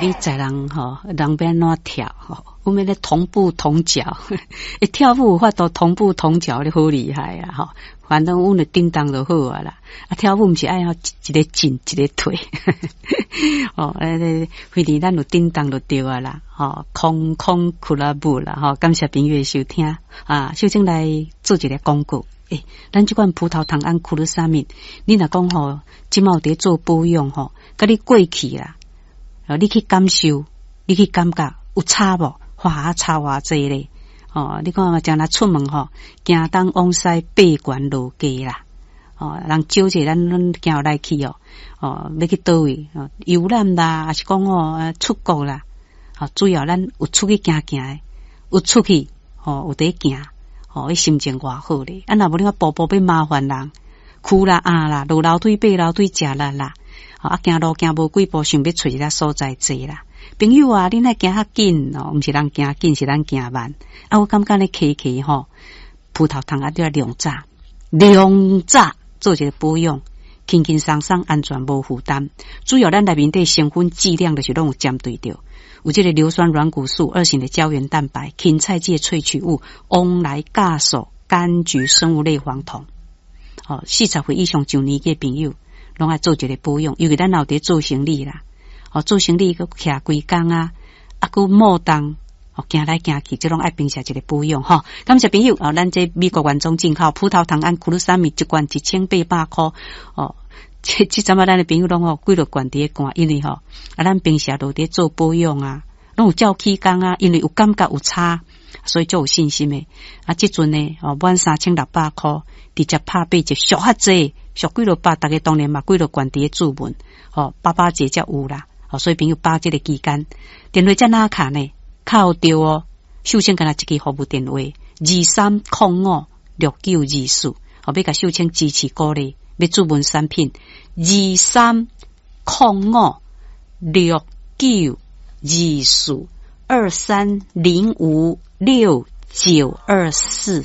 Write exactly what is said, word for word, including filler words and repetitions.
你在人吼，人边怎跳吼？我们咧同步同脚，一跳舞有法度同步同脚，你好厉害啊！吼，反正阮就叮当就好啊啦。啊，跳舞毋是爱要一个进一个退，哦，诶，非得咱有叮当就对啊啦。吼，空空库拉布啦，吼，感谢朋友的收听啊，小静来做一个广告。诶，咱即款葡萄糖胺库鲁沙米，你若讲吼，即卖有伫做保养吼，甲你过去啦，啊，你去感受，你去感觉有差无？花差偌济咧，哦，你看嘛，将来出门吼，行东往西，八关路街啦，哦，人少者咱咱行来去哦，哦，要去倒位哦，游览啦，还是讲哦，出国啦，哦，主要咱有出去行行诶，有出去哦，有得行，哦，伊心情偌好咧，啊，若无你看步步要麻烦人，哭啦啊啦，落楼梯爬楼梯食力啦，啊，行路行无几步，想要找一个所在坐啦。朋友啊，恁爱行较紧哦，毋是人行紧，是咱行慢。啊，我感觉咧，起起吼，葡萄糖啊都要两炸，两炸做一个保养，轻轻松松，安全无负担。主要咱内面的成分剂量就是拢有针对着，有这个硫酸软骨素、二型的胶原蛋白、芹菜芥萃取物、翁来酵素、柑橘生物类黄酮。哦，四十岁以上上年纪的朋友，拢爱做一个保养，尤其咱老伫做生理啦。哦，做生理个徛规工啊，啊个莫动，哦，行来行去，即拢爱平时一个保养吼。感谢朋友哦，咱这美国原装进口葡萄糖胺库鲁沙米一罐一千八百块哦。这这阵啊，咱的朋友拢哦，几落罐伫咧干，因为吼啊，咱平时都伫做保养啊，拢有照起工啊，因为有感觉有差，所以就有信心的。啊，即阵呢哦，满三千六百块，直接拍八折，俗较济，俗几落百，大家当然嘛几落罐伫咧注文，哦，八八折才有啦。哦，所以朋友把这个期间电话在哪卡呢？靠掉哦，秀清跟他一个服务电话二三零五六九二四，哦，要甲秀清支持鼓励，要注文产品二三零五六九二四二三零五六九二四。